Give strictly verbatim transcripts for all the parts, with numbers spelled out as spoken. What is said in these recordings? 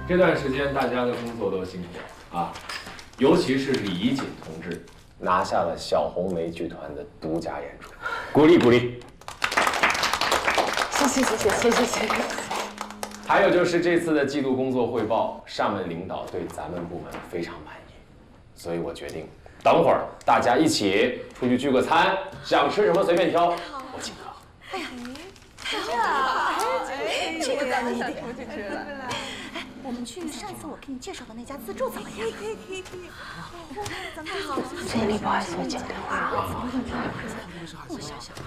这段时间大家的工作都辛苦了啊，尤其是李怡锦同志拿下了小红梅剧团的独家演出，鼓励鼓励。 谢谢谢谢谢谢谢谢。 还有就是这次的季度工作汇报，上面领导对咱们部门非常满意，所以我决定，等会儿大家一起出去聚个餐，想吃什么随便挑，我请客。 哎呀，太好了！哎，这个干的一点。 我去吃了。 哎，我们去上次我给你介绍的那家自助怎么样？可以可以可以可以。咱们太好了。 经理，不好意思，我接个电话啊。 我想想啊，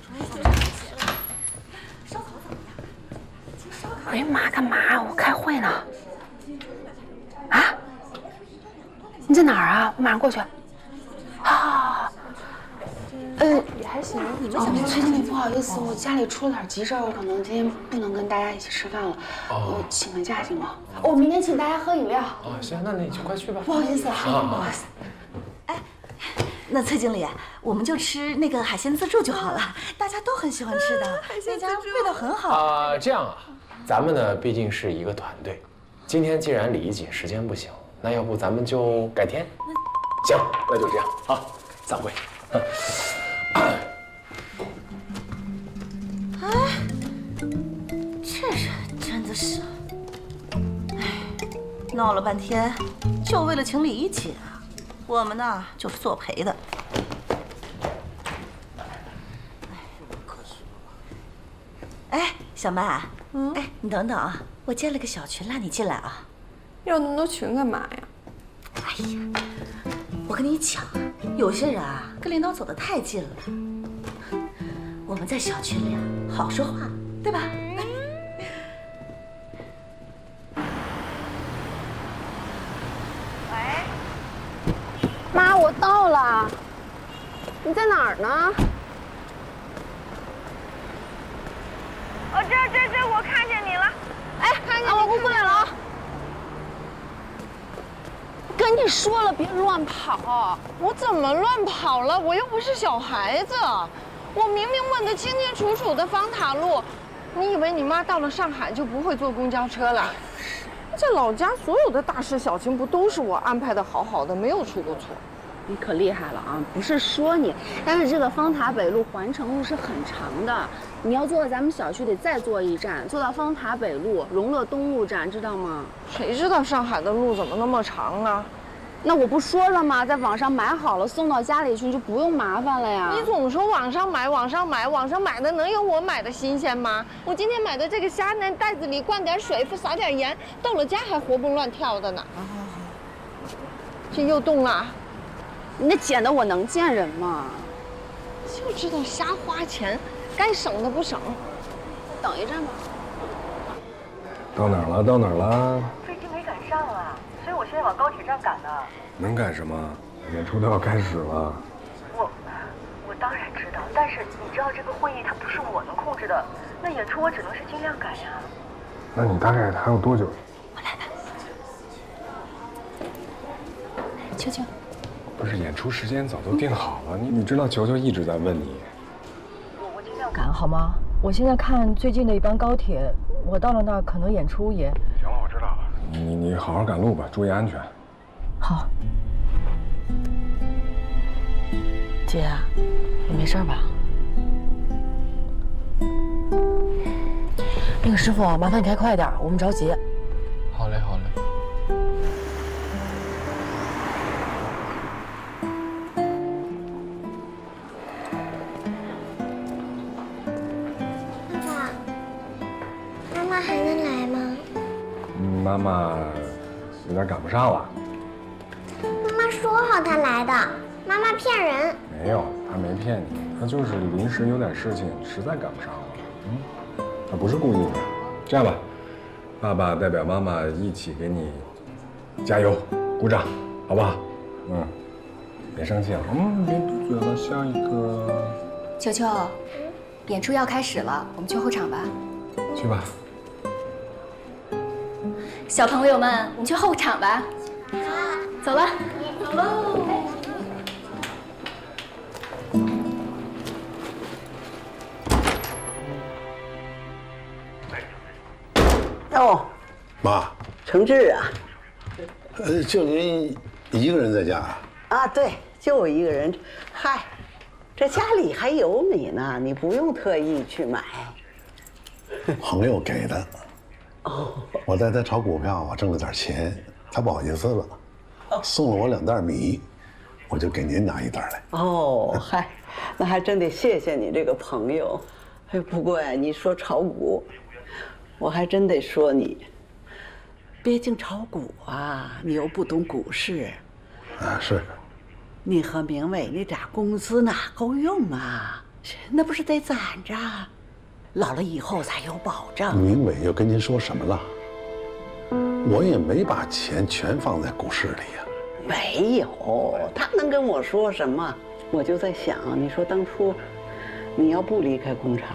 烧烤怎么样？ 哎呀妈，干嘛？我开会呢。啊？你在哪儿啊？我马上过去。啊。呃，也还行。你们想说？崔经理，不好意思，我家里出了点急事儿，我可能今天不能跟大家一起吃饭了。我请个假行吗？我明天请大家喝饮料。 哦，行，那你就快去吧。 不好意思啊，不好意思。 哎，那崔经理，我们就吃那个海鲜自助就好了，大家都很喜欢吃的，那家味道很好。 啊，这样啊，咱们呢毕竟是一个团队，今天既然李怡锦时间不行，那要不咱们就改天？行，那就这样，好，散会。 哎，这人真的是，哎，闹了半天，就为了请李怡锦啊，我们呢就是作陪的。哎，小曼，嗯，哎，你等等啊，我建了个小群，拉你进来啊。 要那么多群干嘛呀？ 哎呀，我跟你讲啊，有些人啊跟领导走得太近了。我们在小群里啊好说话，对吧？ 喂，妈，我到了。你在哪儿呢？ 哦，这这这，我看见你了。 哎，看见我过来了啊！跟你说了，别乱跑。 我怎么乱跑了？我又不是小孩子，我明明问得清清楚楚的方塔路。你以为你妈到了上海就不会坐公交车了？在老家所有的大事小情不都是我安排的好好的，没有出过错。 你可厉害了啊！不是说你，但是这个方塔北路环城路是很长的，你要坐到咱们小区得再坐一站，坐到方塔北路荣乐东路站，知道吗？ 谁知道上海的路怎么那么长啊？ 那我不说了吗？在网上买好了送到家里去，就不用麻烦了呀。 你总说网上买，网上买，网上买的能有我买的新鲜吗？我今天买的这个虾呢，袋子里灌点水，撒点盐，到了家还活蹦乱跳的呢。这又动了。 你那捡的我能见人吗？ 就知道瞎花钱，该省的不省。 等一站吧。 到哪儿了？到哪儿了？ 飞机没赶上啊，所以我现在往高铁站赶呢。 能赶什么？演出都要开始了。 我，我当然知道，但是你知道这个会议它不是我能控制的，那演出我只能是尽量赶呀。 那你大概还有多久？ 我来吧。球球。 不是，演出时间早都定好了，你你知道球球一直在问你。 我我尽量赶好吗？我现在看最近的一班高铁，我到了那儿可能演出也…… 行了，我知道了。你你你好好赶路吧，注意安全。 好。姐，你没事吧？那个师傅，麻烦你开快点，我们着急。 好嘞，好嘞。 妈妈有点赶不上了。 妈妈说好她来的，妈妈骗人。 没有，她没骗你，她就是临时有点事情，实在赶不上了。嗯，她不是故意的。这样吧，爸爸代表妈妈一起给你加油，鼓掌，好不好？嗯，别生气了，嗯，别嘟嘴了，下一个。 球球，演出要开始了，我们去后场吧。 去吧。 小朋友们，我们去后场吧。好，走了。走喽。 哟，妈， 承志啊， 呃，就您一个人在家啊？ 啊，对，就我一个人。嗨，这家里还有你呢，你不用特意去买。 朋友给的。 哦， 我带他炒股票，我挣了点钱，他不好意思了，送了我两袋米，我就给您拿一袋来。 哦，嗨，那还真得谢谢你这个朋友。哎，不过呀，你说炒股，我还真得说你。毕竟炒股啊，你又不懂股市。 啊，是。 你和明伟那点工资哪够用啊？那不是得攒着，老了以后才有保障。 明伟又跟您说什么了？我也没把钱全放在股市里呀。 没有，他能跟我说什么？我就在想，你说当初你要不离开工厂，